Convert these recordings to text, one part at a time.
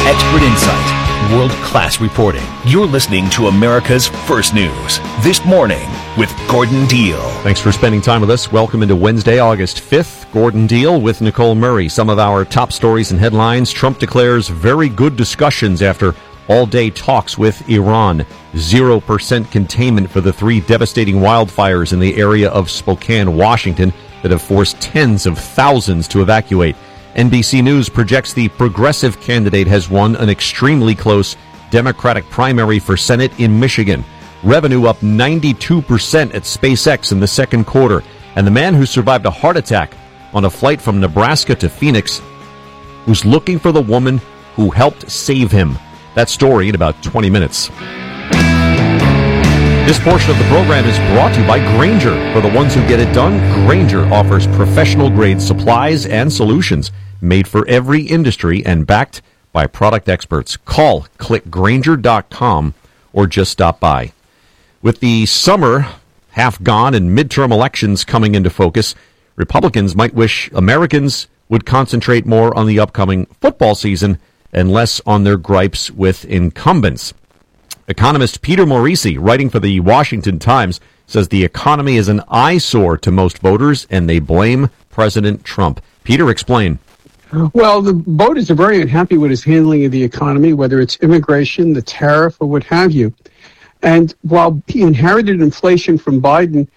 Expert insight, world-class reporting. You're listening to America's First News. This Morning with Gordon Deal. Thanks for spending time with us. Welcome into Wednesday, August 5th. Gordon Deal with Nicole Murray. Some of our top stories and headlines. Trump declares very good discussions after all-day talks with Iran. 0% containment for the 3 devastating wildfires in the area of Spokane, Washington, that have forced tens of thousands to evacuate. NBC News projects the progressive candidate has won an extremely close Democratic primary for Senate in Michigan. Revenue up 92% at SpaceX in the second quarter. And the man who survived a heart attack on a flight from Nebraska to Phoenix who's looking for the woman who helped save him. That story in about 20 minutes. This portion of the program is brought to you by Grainger. For the ones who get it done, Grainger offers professional-grade supplies and solutions made for every industry and backed by product experts. Call, click Grainger.com, or just stop by. With the summer half gone and midterm elections coming into focus, Republicans might wish Americans would concentrate more on the upcoming football season and less on their gripes with incumbents. Economist Peter Morici, writing for the Washington Times, says the economy is an eyesore to most voters, and they blame President Trump. Peter, explain. Well, the voters are very unhappy with his handling of the economy, whether it's immigration, the tariff, or what have you. And while he inherited inflation from Biden,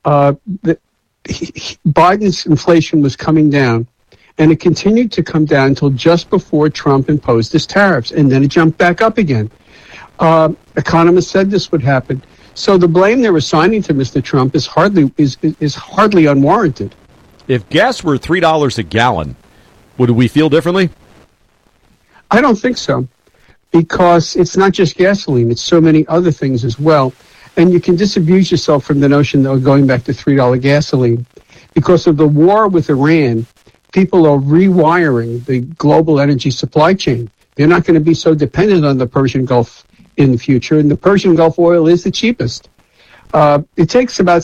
Biden's inflation was coming down, and it continued to come down until just before Trump imposed his tariffs, and then it jumped back up again. Economists said this would happen. So the blame they're assigning to Mr. Trump is hardly unwarranted. If gas were $3 a gallon, would we feel differently? I don't think so, because it's not just gasoline. It's so many other things as well. And you can disabuse yourself from the notion that we're going back to $3 gasoline. Because of the war with Iran, people are rewiring the global energy supply chain. They're not going to be so dependent on the Persian Gulf in the future, and the Persian Gulf oil is the cheapest. It takes about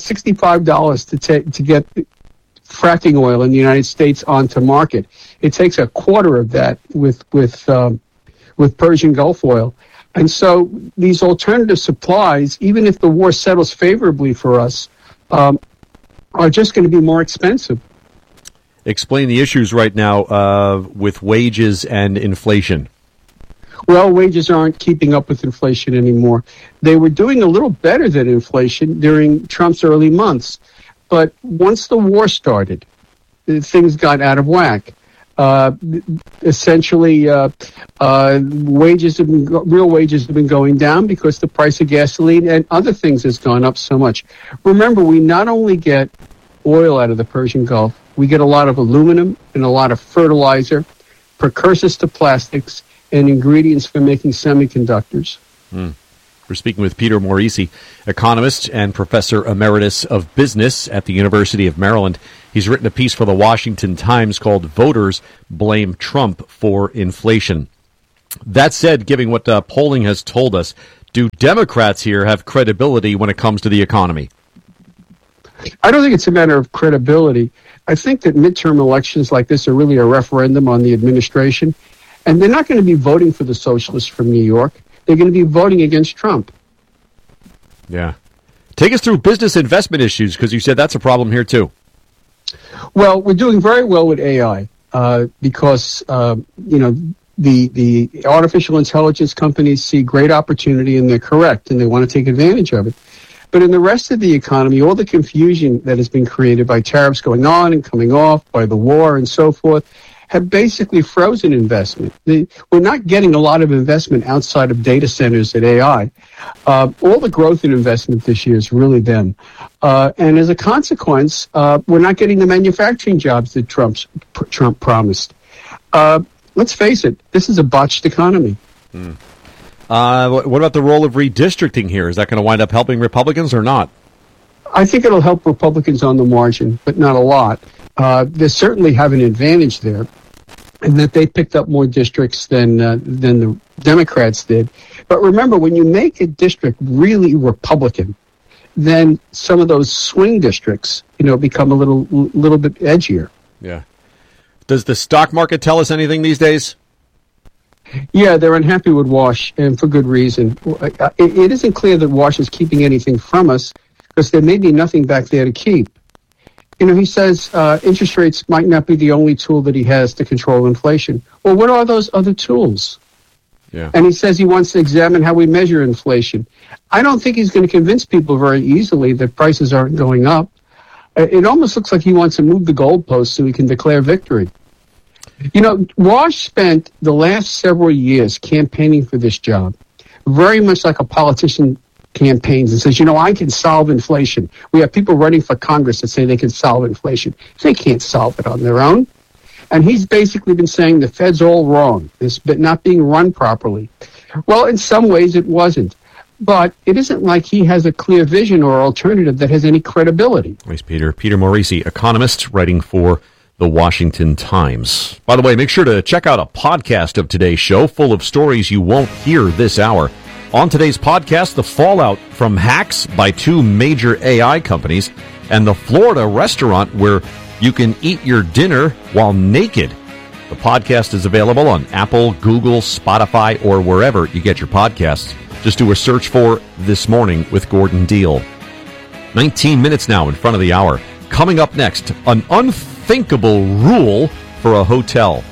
$65 to get fracking oil in the United States onto market. It takes a quarter of that with Persian Gulf oil. And so these alternative supplies, even if the war settles favorably for us, are just going to be more expensive. Explain the issues right now with wages and inflation. Well, wages aren't keeping up with inflation anymore. They were doing a little better than inflation during Trump's early months. But once the war started, things got out of whack. Essentially, real wages have been going down because the price of gasoline and other things has gone up so much. Remember, we not only get oil out of the Persian Gulf, we get a lot of aluminum and a lot of fertilizer, precursors to plastics, and ingredients for making semiconductors. We're speaking with Peter Morici, economist and professor emeritus of business at the University of Maryland. He's written a piece for the Washington Times called "Voters Blame Trump for Inflation." That said, given what polling has told us, do Democrats here have credibility when it comes to the economy? I don't think it's a matter of credibility. I think that midterm elections like this are really a referendum on the administration. And they're not going to be voting for the socialists from New York. They're going to be voting against Trump. Yeah. Take us through business investment issues, because you said that's a problem here, too. Well, we're doing very well with AI because, the artificial intelligence companies see great opportunity, and they're correct, and they want to take advantage of it. But in the rest of the economy, all the confusion that has been created by tariffs going on and coming off, by the war and so forth, have basically frozen investment. We're not getting a lot of investment outside of data centers and AI. All the growth in investment this year is really them. And as a consequence, we're not getting the manufacturing jobs that Trump promised. Let's face it, this is a botched economy. What about the role of redistricting here? Is that going to wind up helping Republicans or not? I think it'll help Republicans on the margin, but not a lot. They certainly have an advantage there, and that they picked up more districts than the Democrats did. But remember, when you make a district really Republican, then some of those swing districts, become a little bit edgier. Yeah. Does the stock market tell us anything these days? Yeah, they're unhappy with Wash, and for good reason. It isn't clear that Wash is keeping anything from us, because there may be nothing back there to keep. You know, he says interest rates might not be the only tool that he has to control inflation. Well, what are those other tools? Yeah. And he says he wants to examine how we measure inflation. I don't think he's going to convince people very easily that prices aren't going up. It almost looks like he wants to move the goalposts so he can declare victory. You know, Wash spent the last several years campaigning for this job, very much like a politician campaigns and says, you know, I can solve inflation. We have people running for Congress that say they can solve inflation. They can't solve it on their own. And he's basically been saying the Fed's all wrong. It's not being run properly. Well, in some ways it wasn't. But it isn't like he has a clear vision or alternative that has any credibility. Thanks, Peter. Peter Morisi, economist, writing for the Washington Times. By the way, make sure to check out a podcast of today's show full of stories you won't hear this hour. On today's podcast, the fallout from hacks by two major AI companies and the Florida restaurant where you can eat your dinner while naked. The podcast is available on Apple, Google, Spotify, or wherever you get your podcasts. Just do a search for This Morning with Gordon Deal. 19 minutes now in front of the hour. Coming up next, an unthinkable rule for a hotel.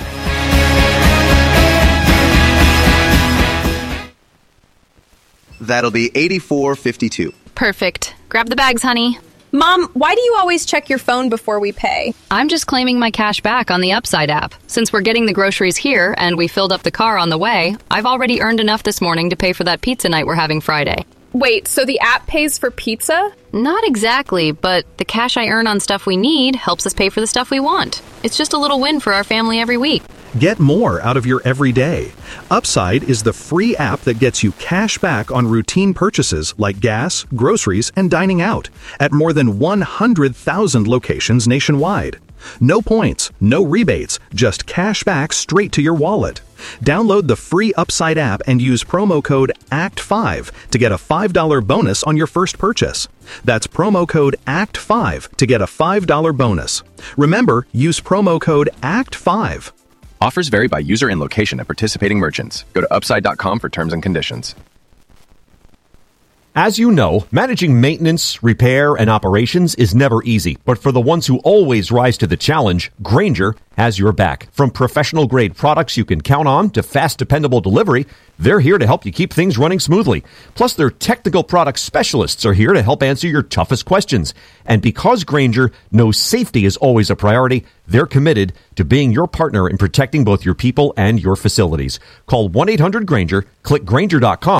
That'll be $84.52. Perfect. Grab the bags, honey. Mom, why do you always check your phone before we pay? I'm just claiming my cash back on the Upside app. Since we're getting the groceries here and we filled up the car on the way, I've already earned enough this morning to pay for that pizza night we're having Friday. Wait, so the app pays for pizza? Not exactly, but the cash I earn on stuff we need helps us pay for the stuff we want. It's just a little win for our family every week. Get more out of your everyday. Upside is the free app that gets you cash back on routine purchases like gas, groceries, and dining out at more than 100,000 locations nationwide. No points, no rebates, just cash back straight to your wallet. Download the free Upside app and use promo code ACT5 to get a $5 bonus on your first purchase. That's promo code ACT5 to get a $5 bonus. Remember, use promo code ACT5. Offers vary by user and location at participating merchants. Go to upside.com for terms and conditions. As you know, managing maintenance, repair, and operations is never easy. But for the ones who always rise to the challenge, Grainger has your back. From professional-grade products you can count on to fast, dependable delivery, they're here to help you keep things running smoothly. Plus, their technical product specialists are here to help answer your toughest questions. And because Grainger knows safety is always a priority, they're committed to being your partner in protecting both your people and your facilities. Call 1-800-GRAINGER, click Grainger.com.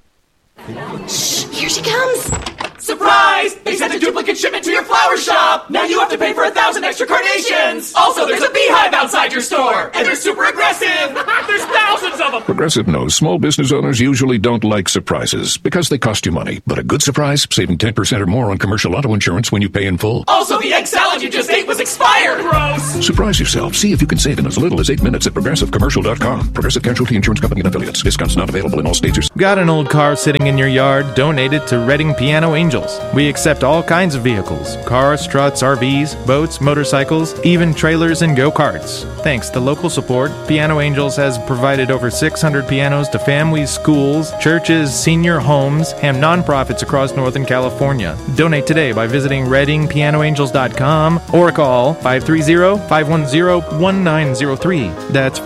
Here she comes! Surprise! They sent a duplicate shipment to your flower shop! Now you have to pay for 1,000 extra carnations! Also, there's a beehive outside your store! And they're super aggressive! There's thousands of them! Progressive knows small business owners usually don't like surprises because they cost you money. But a good surprise, saving 10% or more on commercial auto insurance when you pay in full. Also, the egg salad you just ate was expired! Gross! Surprise yourself. See if you can save in as little as 8 minutes at ProgressiveCommercial.com. Progressive Casualty Insurance Company and Affiliates. Discounts not available in all states. Got an old car sitting in your yard? Donate it to Reading Piano Angels. We accept all kinds of vehicles: cars, trucks, RVs, boats, motorcycles, even trailers and go-karts. Thanks to local support, Piano Angels has provided over 600 pianos to families, schools, churches, senior homes, and nonprofits across Northern California. Donate today by visiting ReadingPianoAngels.com or call 530-510-1903. That's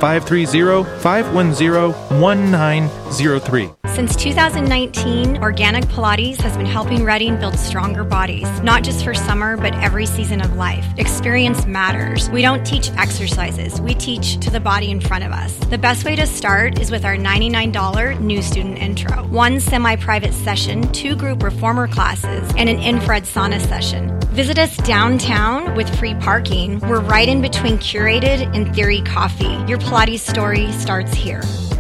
530-510-1903. Since 2019, Organic Pilates has been helping Reading build stronger bodies, not just for summer, but every season of life. Experience matters. We don't teach exercises. We teach to the body in front of us. The best way to start is with our $99 new student intro. 1 semi-private session, 2 group reformer classes, and an infrared sauna session. Visit us downtown with free parking. We're right in between Curated and Theory Coffee. Your Pilates story starts here.